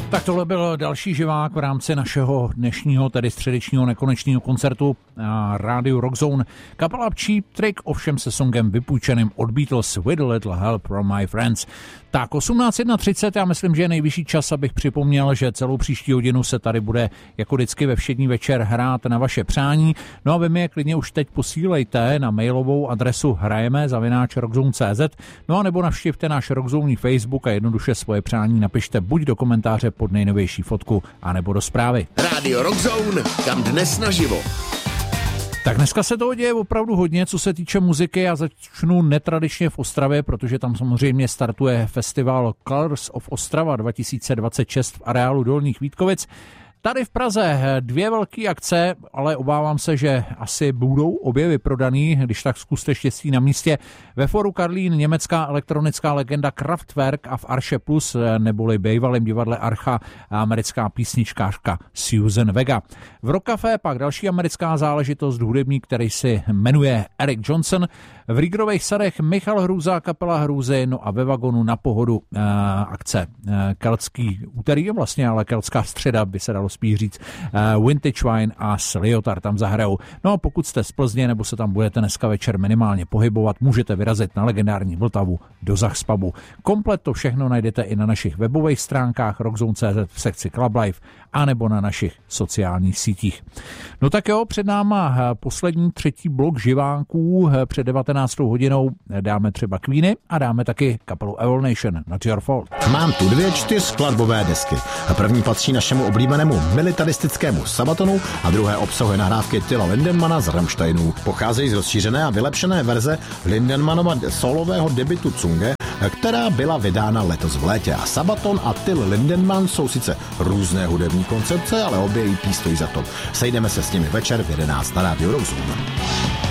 Tak tohle byl další živák v rámci našeho dnešního, tedy středečního nekonečného koncertu na rádiu Rockzone. Kapela Cheap Trick, ovšem se songem vypůjčeným od Beatles With a Little Help from My Friends. Tak 18:30, já myslím, že je nejvyšší čas, abych připomněl, že celou příští hodinu se tady bude jako vždycky ve všední večer hrát na vaše přání. No a vy mi je klidně už teď posílejte na mailovou adresu hrajeme@rockzone.cz, no a nebo navštivte náš Rockzone Facebook a jednoduše svoje přání napište buď do komentáře pod nejnovější fotku, anebo do zprávy. Rádio Rockzone, kam dnes naživo. Tak dneska se toho děje opravdu hodně, co se týče muziky. Já začnu netradičně v Ostravě, protože tam samozřejmě startuje festival Colors of Ostrava 2026 v areálu Dolních Vítkovic. Tady v Praze 2 velké akce, ale obávám se, že asi budou obě vyprodaný, když tak zkuste štěstí na místě. Ve Foru Karlín německá elektronická legenda Kraftwerk a v Arše Plus, neboli bývalém divadle Archa, americká písničkářka Susan Vega. V Rock Café pak další americká záležitost, hudebník, který si jmenuje Eric Johnson. V Rígrových sadech Michal Hrůza, kapela Hrůzy, no a ve Vagonu na pohodu akce Keltský úterý, vlastně, ale keltská středa by se dalo spíš říct, Vintage Wine a Sliotar tam zahrajou. No a pokud jste z Plzně nebo se tam budete dneska večer minimálně pohybovat, můžete vyrazit na legendární Vltavu do Zachs pubu. Komplet to všechno najdete i na našich webových stránkách rockzone.cz v sekci Club Life a nebo na našich sociálních sítích. No tak jo, před náma poslední třetí blok živánků. Před 19. hodinou dáme třeba Queeny a dáme taky kapelu Evil Nation, Not Your Fault. Mám tu 2 4skladbové desky. První patří našemu oblíbenému militaristickému Sabatonu a druhé obsahuje nahrávky Tilla Lindenmana z Rammsteinů. Pocházejí z rozšířené a vylepšené verze Lindenmanova solového debutu Zunge, která byla vydána letos v létě. A Sabaton a Till Lindenman jsou sice různé hudební koncepce, ale obě EP stojí za to. Sejdeme se s nimi večer v 11 na rádiu Rockzone.